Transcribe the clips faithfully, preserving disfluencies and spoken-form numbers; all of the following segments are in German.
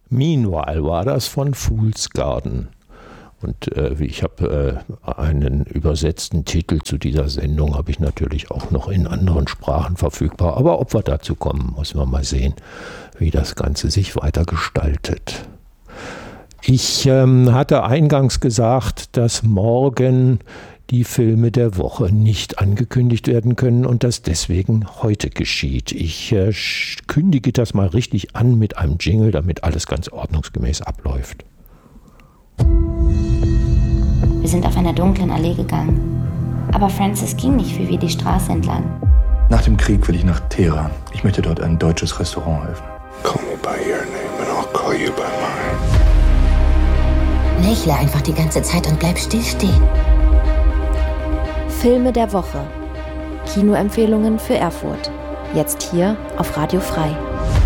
Meanwhile war das von Fool's Garden. Und äh, ich habe äh, einen übersetzten Titel zu dieser Sendung, habe ich natürlich auch noch in anderen Sprachen verfügbar. Aber ob wir dazu kommen, müssen wir mal sehen, wie das Ganze sich weiter gestaltet. Ich ähm, hatte eingangs gesagt, dass morgen die Filme der Woche nicht angekündigt werden können und das deswegen heute geschieht. Ich äh, kündige das mal richtig an mit einem Jingle, damit alles ganz ordnungsgemäß abläuft. Wir sind auf einer dunklen Allee gegangen. Aber Francis ging nicht wie wir die Straße entlang. Nach dem Krieg will ich nach Teheran. Ich möchte dort ein deutsches Restaurant öffnen. Call me by your name and I'll call you by mine. Lächle einfach die ganze Zeit und bleib still stehen. Filme der Woche. Kinoempfehlungen für Erfurt. Jetzt hier auf Radio Frei.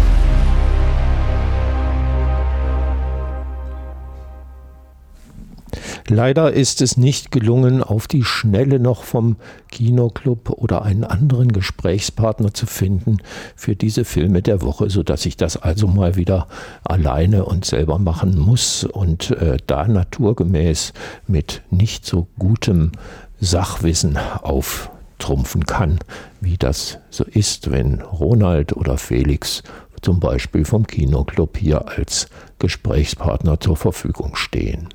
Leider ist es nicht gelungen, auf die Schnelle noch vom Kinoclub oder einen anderen Gesprächspartner zu finden für diese Filme der Woche, sodass ich das also mal wieder alleine und selber machen muss und äh, da naturgemäß mit nicht so gutem Sachwissen auftrumpfen kann, wie das so ist, wenn Ronald oder Felix zum Beispiel vom Kinoclub hier als Gesprächspartner zur Verfügung stehen.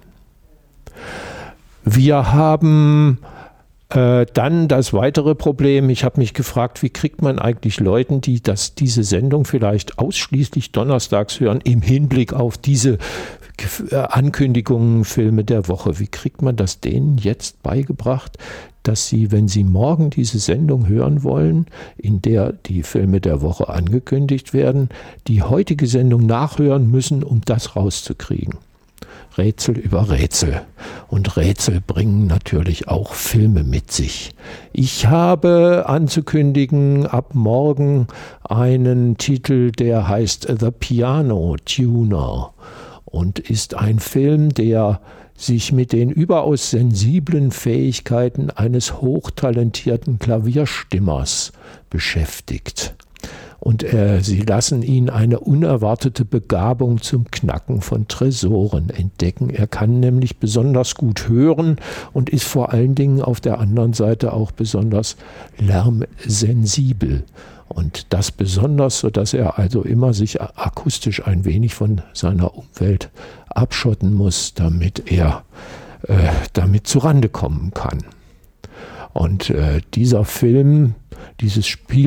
Wir haben äh, dann das weitere Problem. Ich habe mich gefragt, wie kriegt man eigentlich Leuten, die das, diese Sendung vielleicht ausschließlich donnerstags hören, im Hinblick auf diese äh, Ankündigungen, Filme der Woche, wie kriegt man das denen jetzt beigebracht, dass sie, wenn sie morgen diese Sendung hören wollen, in der die Filme der Woche angekündigt werden, die heutige Sendung nachhören müssen, um das rauszukriegen? Rätsel über Rätsel. Und Rätsel bringen natürlich auch Filme mit sich. Ich habe anzukündigen ab morgen einen Titel, der heißt The Piano Tuner und ist ein Film, der sich mit den überaus sensiblen Fähigkeiten eines hochtalentierten Klavierstimmers beschäftigt. Und äh, sie lassen ihn eine unerwartete Begabung zum Knacken von Tresoren entdecken. Er kann nämlich besonders gut hören und ist vor allen Dingen auf der anderen Seite auch besonders lärmsensibel. Und das besonders, sodass er also immer sich akustisch ein wenig von seiner Umwelt abschotten muss, damit er äh, damit zurande kommen kann. Und äh, dieser Film, dieses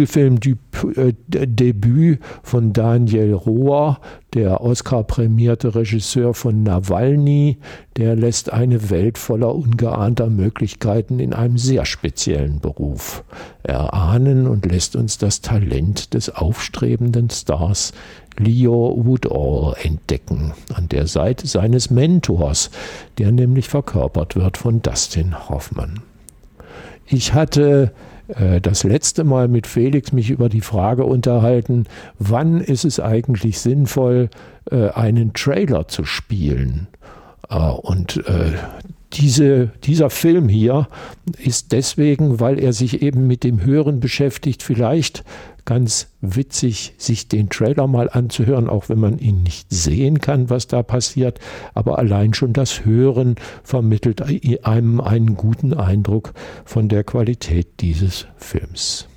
Spielfilmdebüt von Daniel Rohr, der Oscar-prämierte Regisseur von Nawalny, der lässt eine Welt voller ungeahnter Möglichkeiten in einem sehr speziellen Beruf erahnen und lässt uns das Talent des aufstrebenden Stars Leo Woodall entdecken, an der Seite seines Mentors, der nämlich verkörpert wird von Dustin Hoffman. Ich hatte äh, das letzte Mal mit Felix mich über die Frage unterhalten, wann ist es eigentlich sinnvoll, äh, einen Trailer zu spielen? Äh, und äh, diese, dieser Film hier ist deswegen, weil er sich eben mit dem Hören beschäftigt, vielleicht ganz witzig, sich den Trailer mal anzuhören, auch wenn man ihn nicht sehen kann, was da passiert. Aber allein schon das Hören vermittelt einem einen guten Eindruck von der Qualität dieses Films.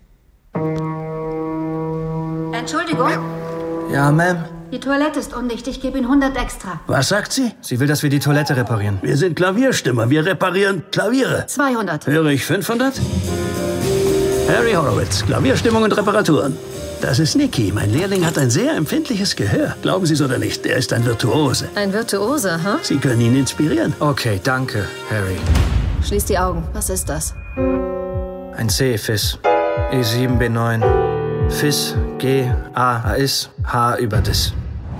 Entschuldigung? Ja, Ma'am? Die Toilette ist undicht. Ich gebe Ihnen hundert extra. Was sagt sie? Sie will, dass wir die Toilette reparieren. Wir sind Klavierstimmer. Wir reparieren Klaviere. zweihundert. Höre ich fünfhundert? Harry Horowitz, Klavierstimmung und Reparaturen. Das ist Nicky. Mein Lehrling hat ein sehr empfindliches Gehör. Glauben Sie es oder nicht, er ist ein Virtuose. Ein Virtuose, ha? Huh? Sie können ihn inspirieren. Okay, danke, Harry. Schließ die Augen. Was ist das? Ein C-Fis. E sieben B neun. Fis, G, A, A is, H über dis.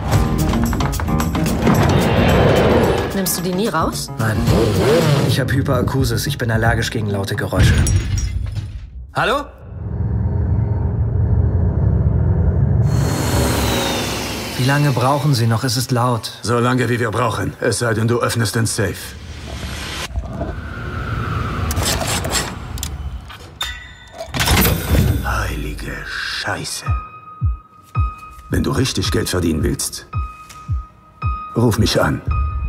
Nimmst du die nie raus? Nein. Ich habe Hyperakusis. Ich bin allergisch gegen laute Geräusche. Hallo? Wie lange brauchen Sie noch? Es ist laut. So lange, wie wir brauchen. Es sei denn, du öffnest den Safe. Heilige Scheiße. Wenn du richtig Geld verdienen willst, Ruf mich an.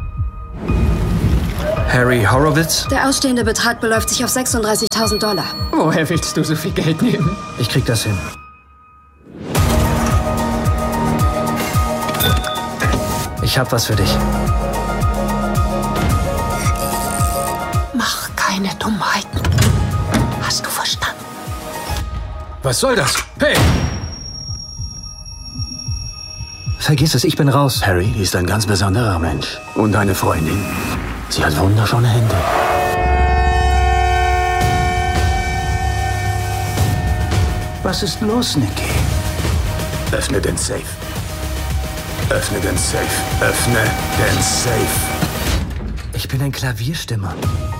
Harry Horowitz? Der ausstehende Betrag beläuft sich auf sechsunddreißigtausend Dollar. Woher willst du so viel Geld nehmen? Ich krieg das hin. Ich hab was für dich. Mach keine Dummheiten. Hast du verstanden? Was soll das? Hey! Vergiss es, ich bin raus. Harry ist ein ganz besonderer Mensch. Und eine Freundin. Sie hat wunderschöne Hände. Was ist los, Nicky? Öffne den Safe. Öffne den Safe. Öffne den Safe. Ich bin ein Klavierstimmer.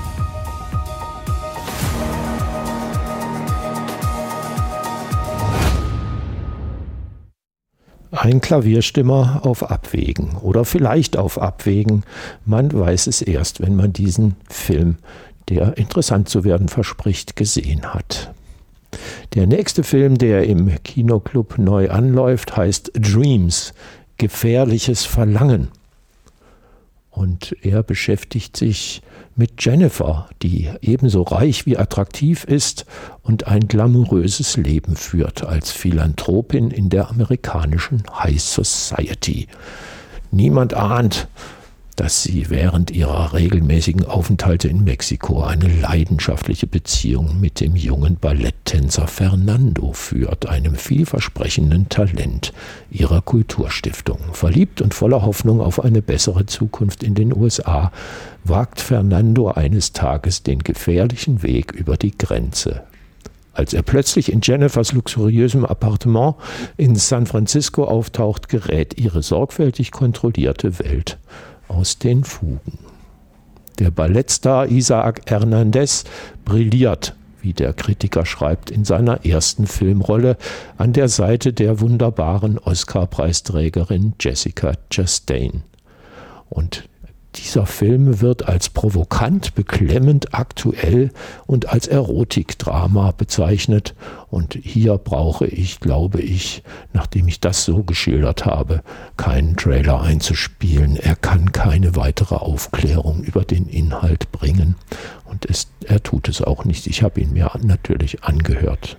Ein Klavierstimmer auf Abwägen oder vielleicht auf Abwägen. Man weiß es erst, wenn man diesen Film, der interessant zu werden verspricht, gesehen hat. Der nächste Film, der im Kinoclub neu anläuft, heißt Dreams, gefährliches Verlangen. Und er beschäftigt sich mit Jennifer, die ebenso reich wie attraktiv ist und ein glamouröses Leben führt als Philanthropin in der amerikanischen High Society. Niemand ahnt, dass sie während ihrer regelmäßigen Aufenthalte in Mexiko eine leidenschaftliche Beziehung mit dem jungen Balletttänzer Fernando führt, einem vielversprechenden Talent ihrer Kulturstiftung. Verliebt und voller Hoffnung auf eine bessere Zukunft in den U S A, wagt Fernando eines Tages den gefährlichen Weg über die Grenze. Als er plötzlich in Jennifers luxuriösem Appartement in San Francisco auftaucht, gerät ihre sorgfältig kontrollierte Welt aus den Fugen. Der Ballettstar Isaac Hernandez brilliert, wie der Kritiker schreibt, in seiner ersten Filmrolle an der Seite der wunderbaren Oscar-Preisträgerin Jessica Chastain. Und dieser Film wird als provokant, beklemmend, aktuell und als Erotikdrama bezeichnet. Und hier brauche ich, glaube ich, nachdem ich das so geschildert habe, keinen Trailer einzuspielen. Er kann keine weitere Aufklärung über den Inhalt bringen. Und es, er tut es auch nicht. Ich habe ihn mir natürlich angehört.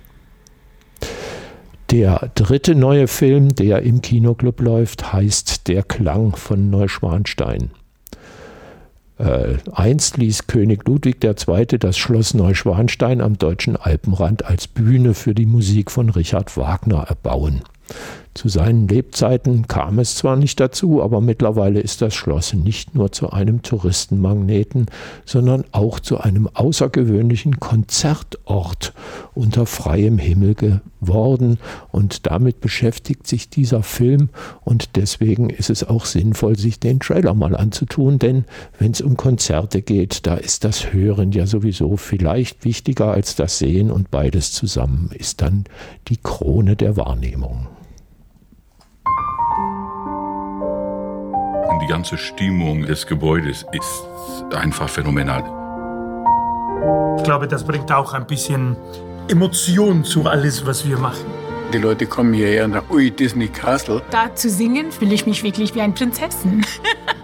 Der dritte neue Film, der im Kinoclub läuft, heißt Der Klang von Neuschwanstein. Äh, einst ließ König Ludwig der Zweite das Schloss Neuschwanstein am deutschen Alpenrand als Bühne für die Musik von Richard Wagner erbauen. Zu seinen Lebzeiten kam es zwar nicht dazu, aber mittlerweile ist das Schloss nicht nur zu einem Touristenmagneten, sondern auch zu einem außergewöhnlichen Konzertort unter freiem Himmel geworden. Und damit beschäftigt sich dieser Film und deswegen ist es auch sinnvoll, sich den Trailer mal anzutun, denn wenn es um Konzerte geht, da ist das Hören ja sowieso vielleicht wichtiger als das Sehen und beides zusammen ist dann die Krone der Wahrnehmung. Die ganze Stimmung des Gebäudes ist einfach phänomenal. Ich glaube, das bringt auch ein bisschen Emotion zu alles, was wir machen. Die Leute kommen hierher und sagen, ui, Disney Castle. Da zu singen fühle ich mich wirklich wie eine Prinzessin.